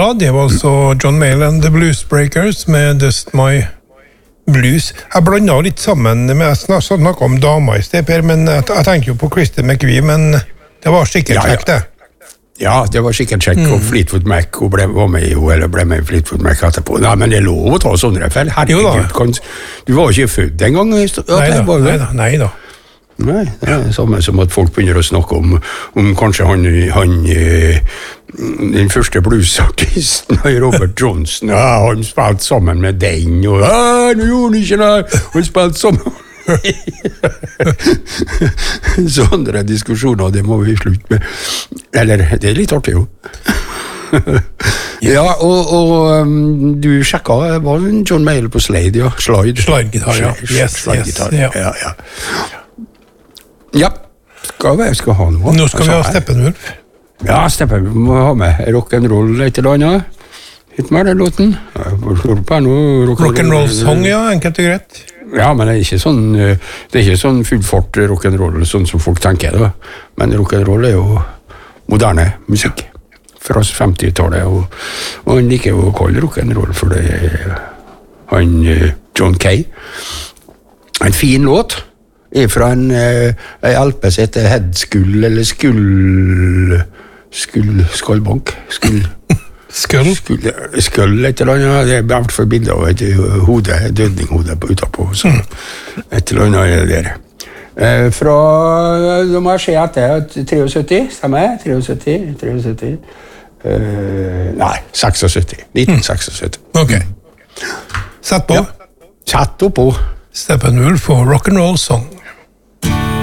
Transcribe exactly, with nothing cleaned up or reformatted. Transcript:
Ja, det var altså John Mayall and the Bluesbreakers med Dust My Blues. Jeg blandet litt sammen med, jeg snakket om dama i sted, Per, men jeg, jeg tenker jo på Kristen McVie, men det var sikkert ja, kjekt, det. Ja, det var sikkert kjekt, og Fleetwood Mac, hun ble, var med jo, eller ble med i Fleetwood Mac etterpå. Nei, men det er lov å ta sånne feil. Herregud, kan, du var ikke født den gang. Ja, nei, da, nei da, nei da. Nei, det er det samme som at folk begynner å snakke om, om kanskje han, han den første bluesartisten, Robert Johnson, ja, han spilte sammen med den, og ja, nå gjorde han ikke det, han spilte sammen. Sånne diskusjoner, det må vi slutte med. Eller, det er litt artig jo. Ja, og, og um, du sjekket, var det John Mayall på Slade, ja? Slide. Slide-gitar, ja. Yes, yes, ja. Ja, ja. Ja, skal vi skal ha noe. Nå skal vi ha Steppenwolf. Ja, Steppenwolf må ha med rock'n'roll et eller annet. Hitt med den låten. Rock'n'roll song, ja, enkelt og greit. Ja, men det er ikke sånn, det er ikke sånn full fart rock'n'roll, sånn som folk tenker da. Men rock'n'roll er jo moderne musikk fra femti-tallet, og, og han liker jo å kalle rock'n'roll, for det er han John Kay. En fin låt. Er fra en, en L P som heter Headskull, eller Skull... Skull... Skallbank? Skull... Skull? Skull, skull et eller annet. Det er bare for bilder av et hode, dødninghode utenpå. Så et eller annet er det der. Eh, fra... Da må jeg se etter syttitre, stemmer? syttitre, syttitre. Eh, nei, syttiseks. nitten syttiseks. Ok. Sett på. Ja. Sett på. Steppenwolf og Rock'n'Roll Song.